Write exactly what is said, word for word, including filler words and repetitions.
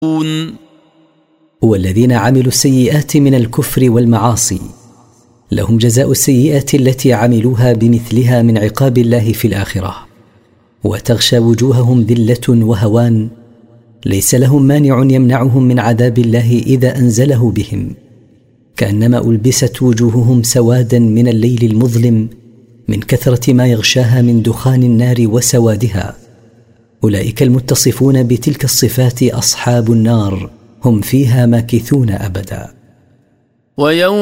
والذين عملوا السيئات من الكفر والمعاصي لهم جزاء السيئات التي عملوها بمثلها من عقاب الله في الآخرة، وتغشى وجوههم ذلة وهوان، ليس لهم مانع يمنعهم من عذاب الله إذا أنزله بهم، كأنما ألبست وجوههم سوادا من الليل المظلم من كثرة ما يغشاها من دخان النار وسوادها. أولئك المتصفون بتلك الصفات أصحاب النار، هم فيها ماكثون أبدا. ويوم